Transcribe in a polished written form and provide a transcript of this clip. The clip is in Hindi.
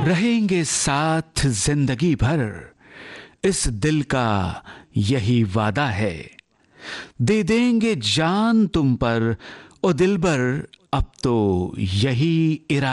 रहेंगे साथ जिंदगी भर, इस दिल का यही वादा है। दे देंगे जान तुम पर ओ दिलबर, अब तो यही इरादा